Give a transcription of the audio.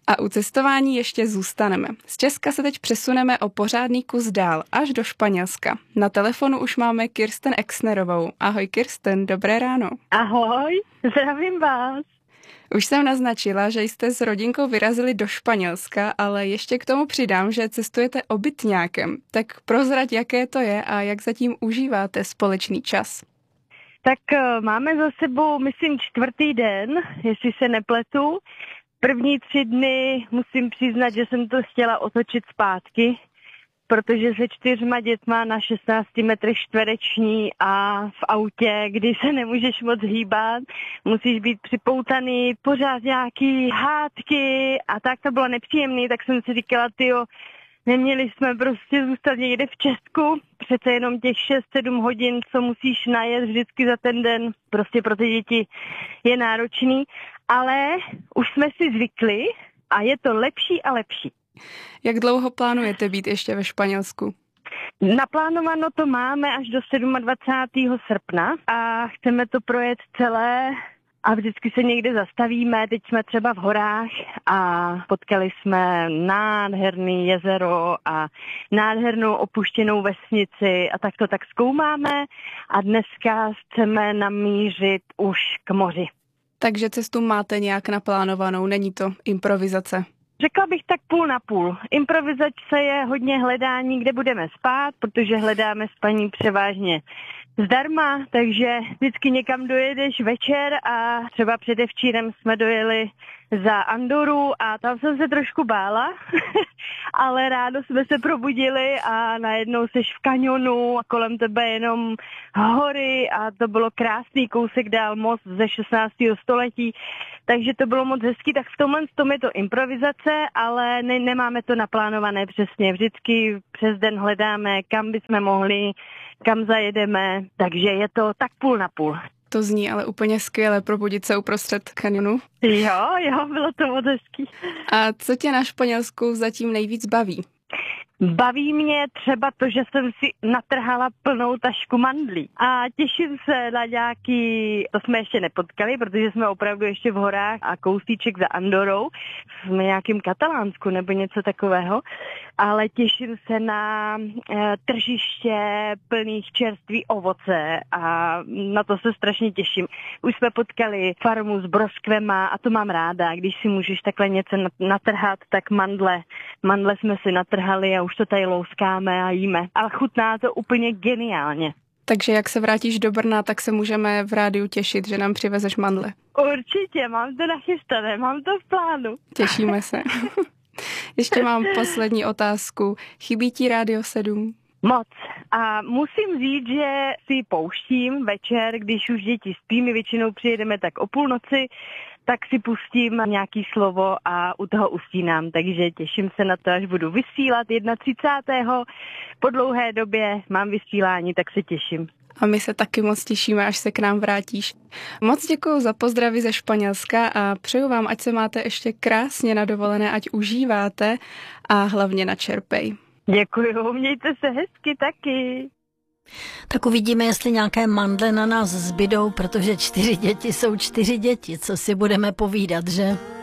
A u cestování ještě zůstaneme. Z Česka se teď přesuneme o pořádný kus dál, až do Španělska. Na telefonu už máme Kirsten Exnerovou. Ahoj Kirsten, dobré ráno. Ahoj, zdravím vás. Už jsem naznačila, že jste s rodinkou vyrazili do Španělska, ale ještě k tomu přidám, že cestujete obytňákem. Tak prozrať, jaké to je a jak zatím užíváte společný čas. Tak máme za sebou, myslím, 4. den, jestli se nepletu. První 3 dny musím přiznat, že jsem to chtěla otočit zpátky, protože se 4 dětma na 16 metrech čtvereční a v autě, kdy se nemůžeš moc hýbat, musíš být připoutaný, pořád nějaký hádky a tak to bylo nepříjemný, tak jsem si říkala, neměli jsme prostě zůstat někde v Česku, přece jenom těch 6-7 hodin, co musíš najet vždycky za ten den, prostě pro ty děti je náročný, ale už jsme si zvykli a je to lepší a lepší. Jak dlouho plánujete být ještě ve Španělsku? Naplánováno to máme až do 27. srpna a chceme to projet celé a vždycky se někde zastavíme. Teď jsme třeba v horách a potkali jsme nádherný jezero a nádhernou opuštěnou vesnici a tak to tak zkoumáme a dneska chceme namířit už k moři. Takže cestu máte nějak naplánovanou, není to improvizace? Řekla bych tak půl na půl. Improvizace je hodně hledání, kde budeme spát, protože hledáme spaní převážně zdarma, takže vždycky někam dojedeš večer a třeba předevčírem jsme dojeli za Andoru a tam jsem se trošku bála, ale ráno jsme se probudili a najednou seš v kanionu a kolem tebe jenom hory a to bylo krásný kousek dál most ze 16. století, takže to bylo moc hezký, tak v tomhle tom je to improvizace, ale nemáme to naplánované přesně, vždycky přes den hledáme, kam bychom mohli, kam zajedeme, takže je to tak půl na půl. To zní ale úplně skvěle, probudit se uprostřed kanionu. Jo, bylo to moc hezký. A co tě na Španělsku zatím nejvíc baví? Baví mě třeba to, že jsem si natrhala plnou tašku mandlí. A těším se na nějaký, to jsme ještě nepotkali, protože jsme opravdu ještě v horách a kousíček za Andorou, v nějakém Katalánsku nebo něco takového. Ale těším se na tržiště plných čerství ovoce a na to se strašně těším. Už jsme potkali farmu s broskvema a to mám ráda, když si můžeš takhle něco natrhat, tak mandle jsme si natrhali a už to tady louskáme a jíme. Ale chutná to úplně geniálně. Takže jak se vrátíš do Brna, tak se můžeme v rádiu těšit, že nám přivezeš mandle. Určitě, mám to nachystané, mám to v plánu. Těšíme se. Ještě mám poslední otázku. Chybí ti Rádio 7? Moc. A musím říct, že si pouštím večer, když už děti spí, my většinou přijedeme tak o půlnoci, tak si pustím nějaký slovo a u toho ustínám. Takže těším se na to, až budu vysílat 31. Po dlouhé době mám vysílání, tak se těším. A my se taky moc těšíme, až se k nám vrátíš. Moc děkuju za pozdravy ze Španělska a přeju vám, ať se máte ještě krásně na dovolené, ať užíváte a hlavně načerpej. Děkuju, mějte se hezky taky. Tak uvidíme, jestli nějaké mandle na nás zbydou, protože 4 děti jsou 4 děti, co si budeme povídat, že?